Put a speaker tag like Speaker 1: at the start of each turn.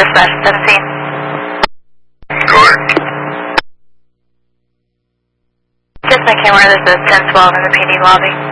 Speaker 1: dispatch 17.
Speaker 2: Correct.
Speaker 1: Just my camera, this is 1012 in the PD lobby.